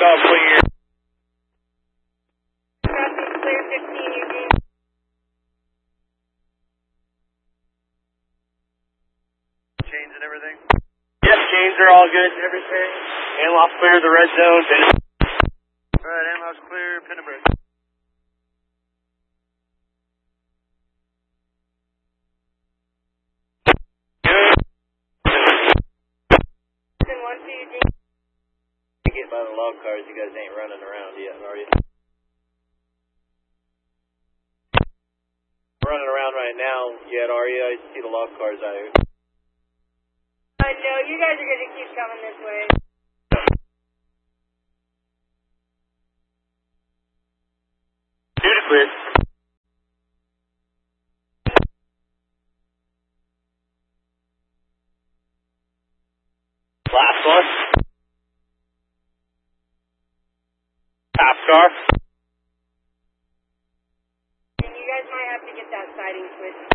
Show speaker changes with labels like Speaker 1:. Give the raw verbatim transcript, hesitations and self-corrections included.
Speaker 1: all clear.
Speaker 2: Traffic clear fifteen, Eugene.
Speaker 1: Chains and everything? Yep, chains are all good and everything. Anlock clear, the red zone. Alright, Anlock's clear, Pinnaberg.
Speaker 2: One to Eugene.
Speaker 1: Get by the log cars, you guys ain't running around yet, are you? Running around right now yet, are you? I see the log cars out here.
Speaker 2: Uh, no, you guys are going to keep coming this way.
Speaker 1: Two to clear. Last one. Top car.
Speaker 2: And you guys might have to get that siding switch.